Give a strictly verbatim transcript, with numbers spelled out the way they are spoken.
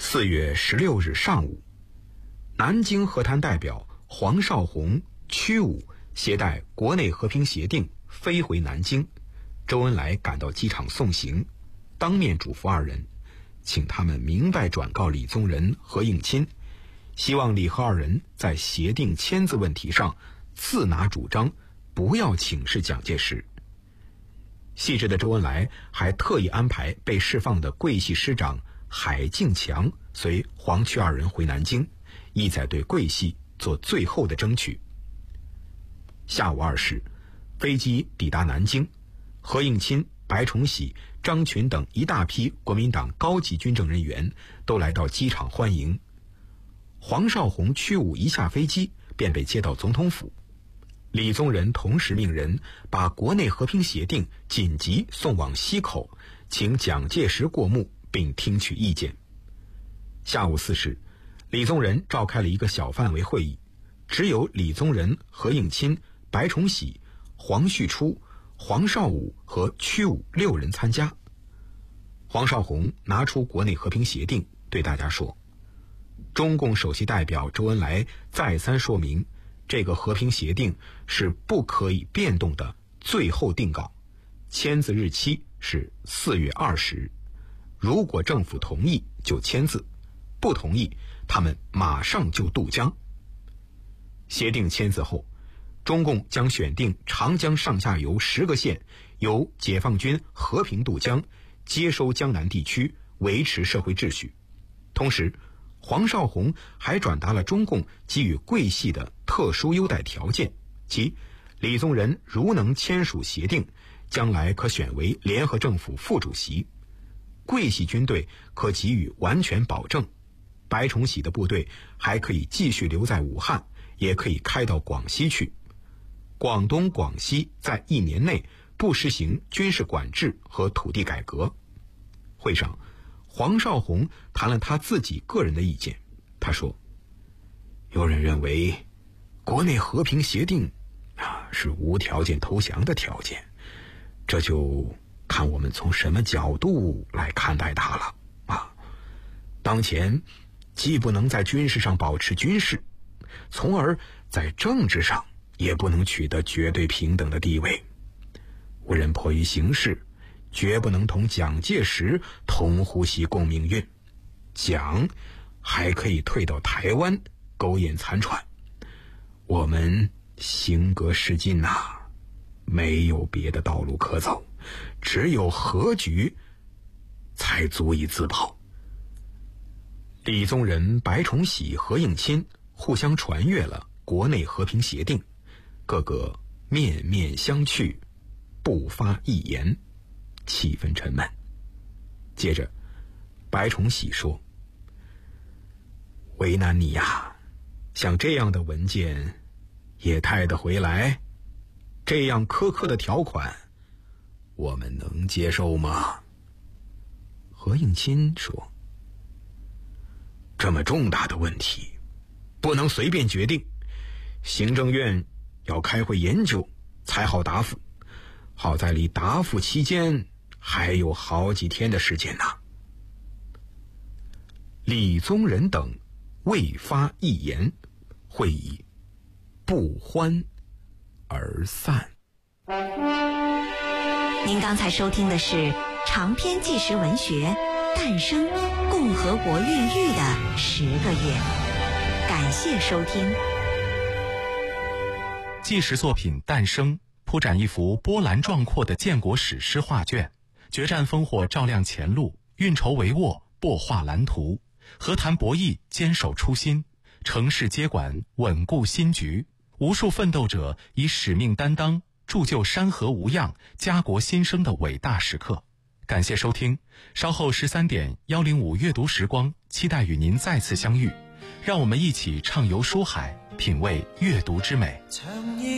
四月十六日上午，南京和谈代表黄绍竑、屈武携带国内和平协定飞回南京，周恩来赶到机场送行，当面嘱咐二人，请他们明白转告李宗仁、何应钦，希望李和二人在协定签字问题上自拿主张，不要请示蒋介石。细致的周恩来还特意安排被释放的桂系师长海敬强随黄屈二人回南京，意在对桂系做最后的争取。下午二时，飞机抵达南京，何应钦、白崇禧、张群等一大批国民党高级军政人员都来到机场欢迎。黄绍竑、屈武一下飞机便被接到总统府。李宗仁同时命人把国内和平协定紧急送往西口，请蒋介石过目并听取意见。下午四时，李宗仁召开了一个小范围会议，只有李宗仁、何应钦、白崇禧、黄旭初、黄绍武和屈武六人参加。黄绍竑拿出国内和平协定，对大家说，中共首席代表周恩来再三说明，这个和平协定是不可以变动的最后定稿，签字日期是四月二十日。如果政府同意就签字，不同意他们马上就渡江。协定签字后，中共将选定长江上下游十个县，由解放军和平渡江，接收江南地区，维持社会秩序。同时，黄绍竑还转达了中共给予桂系的特殊优待条件，即李宗仁如能签署协定，将来可选为联合政府副主席，桂系军队可给予完全保证，白崇禧的部队还可以继续留在武汉，也可以开到广西去。广东、广西在一年内不实行军事管制和土地改革。会上，黄绍竑谈了他自己个人的意见。他说，有人认为国内和平协定啊是无条件投降的条件，这就看我们从什么角度来看待它了啊。当前既不能在军事上保持军事，从而在政治上也不能取得绝对平等的地位。吾人迫于形势，绝不能同蒋介石同呼吸共命运。蒋还可以退到台湾苟延残喘，我们行格势尽呐、啊，没有别的道路可走，只有和局才足以自保。李宗仁、白崇禧、何应钦互相传阅了国内和平协定，个个面面相觑，不发一言，气氛沉闷。接着白崇禧说，为难你呀，像这样的文件也带得回来，这样苛刻的条款我们能接受吗？何应钦说，这么重大的问题不能随便决定，行政院要开会研究才好答复，好在离答复期间还有好几天的时间呢。李宗仁等未发一言，会议不欢而散。 您刚才收听的是长篇纪实文学《诞生共和国孕育的十个月》，感谢收听。 纪实作品《诞生》铺展一幅波澜壮阔的建国史诗画卷，决战烽火照亮前路，运筹帷幄擘画蓝图，和谈博弈坚守初心，成事接管稳固新局。无数奋斗者以使命担当，铸就山河无恙、家国新生的伟大时刻。感谢收听，稍后十三点幺零五阅读时光，期待与您再次相遇。让我们一起畅游书海，品味阅读之美。